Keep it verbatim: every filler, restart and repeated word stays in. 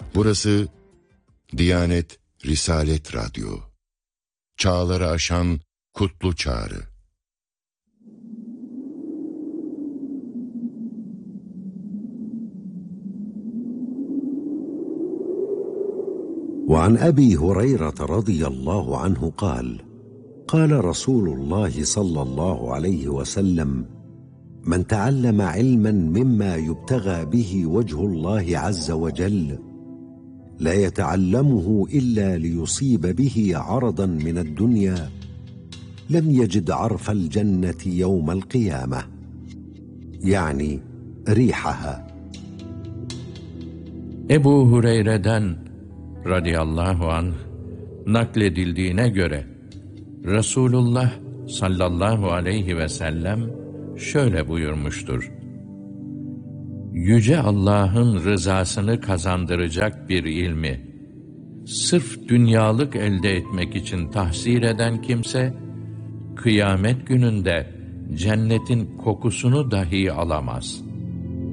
Burası Diyanet Risalet Radyo. Çağları aşan kutlu çağrı. وعن أبي هريرة رضي الله عنه قال قال رسول الله صلى الله عليه وسلم من تعلم علما مما يبتغى به وجه الله عز وجل لا يتعلمه إلا ليصيب به عرضا من الدنيا لم يجد عرف الجنة يوم القيامة يعني ريحها. Ebu Hureyre'den radıyallahu anh nakledildiğine göre Resulullah sallallahu aleyhi ve sellem şöyle buyurmuştur: Yüce Allah'ın rızasını kazandıracak bir ilmi sırf dünyalık elde etmek için tahsil eden kimse, kıyamet gününde cennetin kokusunu dahi alamaz.